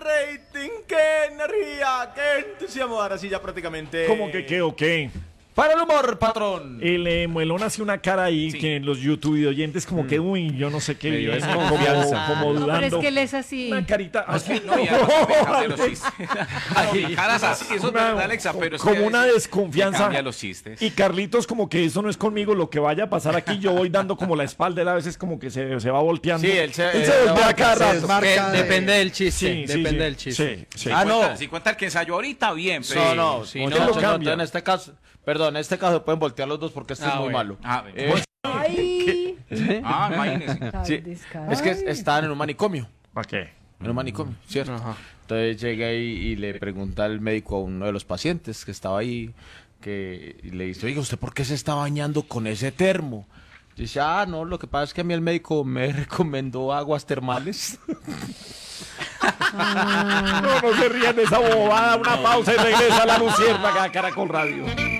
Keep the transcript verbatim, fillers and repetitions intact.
rating, qué energía, qué entusiasmo. Ahora sí ya prácticamente... ¿Cómo que qué o qué? Para el humor, patrón. El eh, Muelón hace una cara ahí Sí. que en los YouTube oyentes como que, uy, yo no sé qué Medio bien, desconfianza. como, como No, dudando. pero es que él es así. Una carita así. No, y además me cambia los chistes. Ay, caras así, eso es Una- verdad, Alexa, pero es como que a una veces desconfianza. me cambia los chistes. Y Carlitos como que eso no es conmigo, lo que vaya a pasar aquí, yo voy dando como la espalda, él a veces como que se, se va volteando. Sí, él se- él se él voltea marca, cada se rato. desmarca. Que de- depende del chiste, Sí, sí, depende sí. del chiste. Sí, sí. Ah, no. Si cuenta el que ensayó ahorita, bien, pero... No, no, sí, si no, no, lo no, cambia. en este caso, perdón, en este caso pueden voltear los dos porque este Ah, es muy bueno. malo. Ah, bueno. Eh, Ay. Ah, imagínese. Tan sí, descarado. es que estaban en un manicomio, ¿Para qué? en un manicomio, ¿cierto? Ajá. Entonces llega ahí y le pregunta al médico a uno de los pacientes que estaba ahí, que y le dice, oiga, ¿usted por qué se está bañando con ese termo? Dice, ah, no, lo que pasa es que a mí el médico me recomendó aguas termales. No, no se rían de esa bobada, una pausa y regresa la Luciérnaga a Caracol Radio.